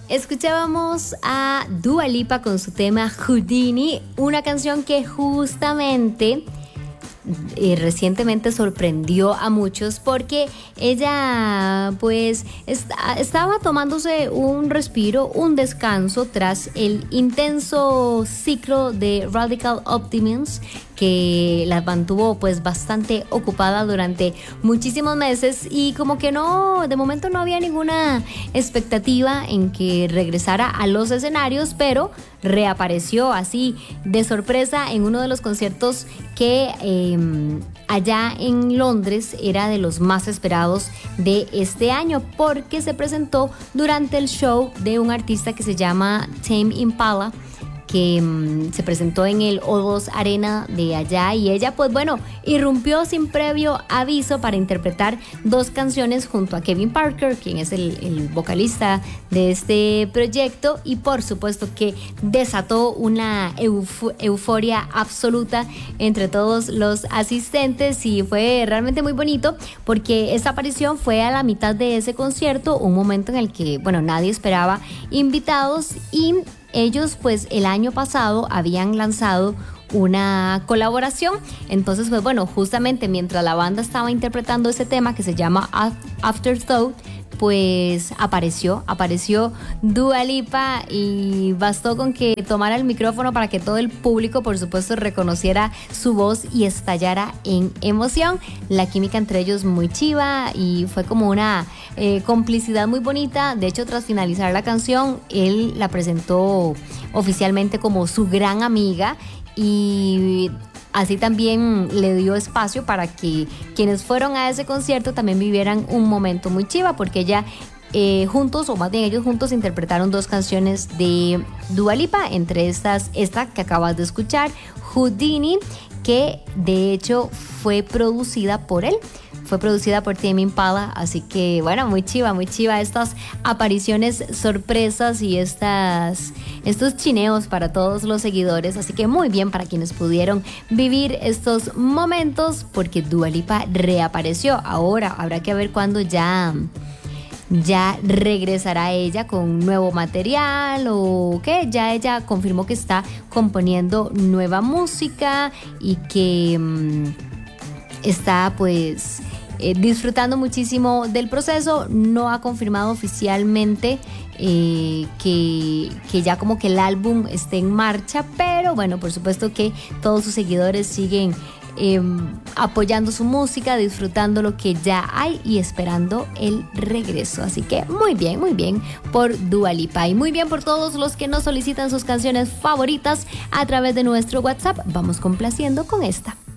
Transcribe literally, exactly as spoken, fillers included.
Escuchábamos a Dua Lipa con su tema Houdini, una canción que justamente eh, recientemente sorprendió a muchos porque ella pues est- estaba tomándose un respiro, un descanso tras el intenso ciclo de Radical Optimism que la mantuvo pues bastante ocupada durante muchísimos meses y como que no, de momento no había ninguna expectativa en que regresara a los escenarios, pero reapareció así de sorpresa en uno de los conciertos que eh, allá en Londres era de los más esperados de este año porque se presentó durante el show de un artista que se llama Tame Impala, que um, se presentó en el O dos Arena de allá y ella pues bueno irrumpió sin previo aviso para interpretar dos canciones junto a Kevin Parker, quien es el, el vocalista de este proyecto, y por supuesto que desató una euf- euforia absoluta entre todos los asistentes y fue realmente muy bonito porque esta aparición fue a la mitad de ese concierto, un momento en el que bueno nadie esperaba invitados y ellos pues el año pasado habían lanzado una colaboración, entonces pues bueno, justamente mientras la banda estaba interpretando ese tema que se llama Afterthought, pues apareció, apareció Dua Lipa y bastó con que tomara el micrófono para que todo el público, por supuesto, reconociera su voz y estallara en emoción. La química entre ellos muy chiva y fue como una eh, complicidad muy bonita. De hecho, tras finalizar la canción, él la presentó oficialmente como su gran amiga y así también le dio espacio para que quienes fueron a ese concierto también vivieran un momento muy chiva, porque ella eh, juntos, o más bien ellos juntos, interpretaron dos canciones de Dua Lipa, entre estas esta que acabas de escuchar, Houdini, que de hecho fue producida por él. Fue producida por Tame Impala, así que bueno, muy chiva, muy chiva estas apariciones sorpresas y estas, estos chineos para todos los seguidores, así que muy bien para quienes pudieron vivir estos momentos porque Dua Lipa reapareció. Ahora habrá que ver cuándo ya, ya regresará ella con nuevo material o qué. Ya ella confirmó que está componiendo nueva música y que mmm, está pues Eh, disfrutando muchísimo del proceso. No ha confirmado oficialmente eh, que, que ya como que el álbum esté en marcha, pero bueno, por supuesto que todos sus seguidores siguen eh, apoyando su música, disfrutando lo que ya hay y esperando el regreso. Así que muy bien, muy bien por Dua Lipa y muy bien por todos los que nos solicitan sus canciones favoritas a través de nuestro WhatsApp. Vamos complaciendo con esta.